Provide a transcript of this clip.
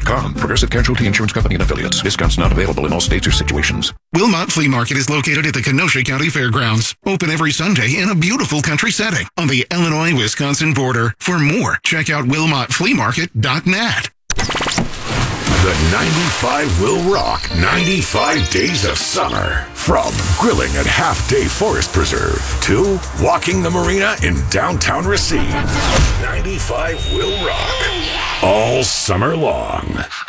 Progressive.com. Progressive Casualty Insurance Company and Affiliates. Discounts not available in all states or situations. Wilmot Flea Market is located at the Kenosha County Fairgrounds. Open every Sunday in a beautiful country setting on the Illinois-Wisconsin border. For more, check out WilmotFleaMarket.net. The 95 will rock 95 days of summer. From grilling at Half Day Forest Preserve to walking the marina in downtown Racine. 95 will rock all summer long.